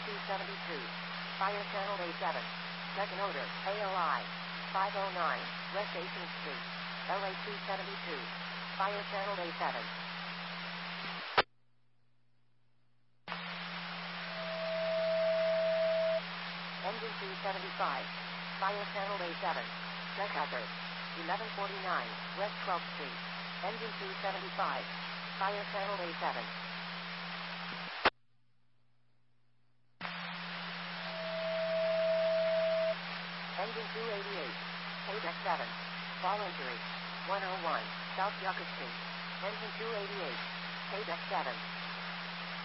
272. Fire channel A7. Second odor, AOI. 509, West 18th Street. LA 272. Fire channel A7. Engine 275. Fire channel A7. Check hazard. 1149, West 12th Street. Engine 275. Fire channel A7. Engine 288. Paydeck 7. Fall injury. 101, South Yucca Street. Engine 288. Paydeck 7.